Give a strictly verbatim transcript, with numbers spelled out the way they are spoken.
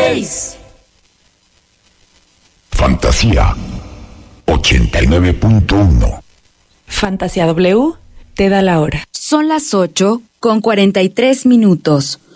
seis. Fantasía ochenta y nueve punto uno. Fantasía W te da la hora. Son las ocho con cuarenta y tres minutos.